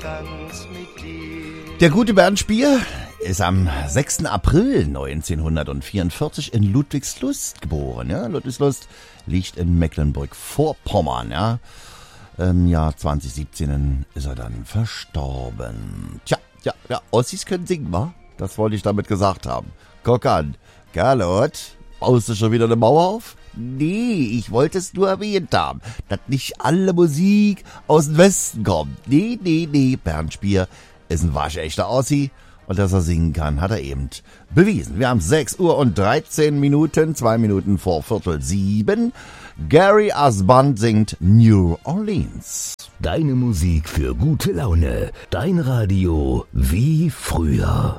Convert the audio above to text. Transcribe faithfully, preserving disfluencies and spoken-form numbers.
Der gute Bernd Spier ist am sechsten April neunzehnhundertvierundvierzig in Ludwigslust geboren. Ja? Ludwigslust liegt in Mecklenburg-Vorpommern. Ja? Im Jahr zwanzig siebzehn ist er dann verstorben. Tja, ja, ja, Ossis können singen, wa? Das wollte ich damit gesagt haben. Guck an, Carlot, baust du schon wieder eine Mauer auf? Nee, ich wollte es nur erwähnt haben, dass nicht alle Musik aus dem Westen kommt. Nee, nee, nee, Bernd Spier ist ein waschechter Ossi und dass er singen kann, hat er eben bewiesen. Wir haben sechs Uhr und dreizehn Minuten, zwei Minuten vor Viertel sieben. Gary Asband singt New Orleans. Deine Musik für gute Laune, dein Radio wie früher.